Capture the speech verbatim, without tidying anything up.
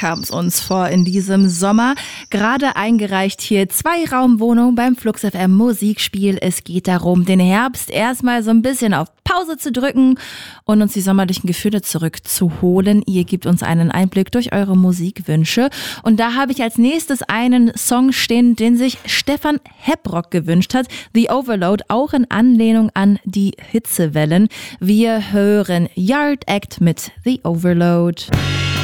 kam es uns vor in diesem Sommer. Gerade eingereicht hier Zwei-Raum-Wohnung beim Flux F M Musikspiel. Es geht darum, den Herbst erstmal so ein bisschen auf Pause zu drücken und uns die sommerlichen Gefühle zurückzuholen. Ihr gebt uns einen Einblick durch eure Musikwünsche. Und da habe ich als nächstes einen Song stehen, den sich Stefan Hepprock gewünscht hat. The Overload, auch in Anlehnung an die Hitzewellen. Wir hören Yard Act mit The Overload.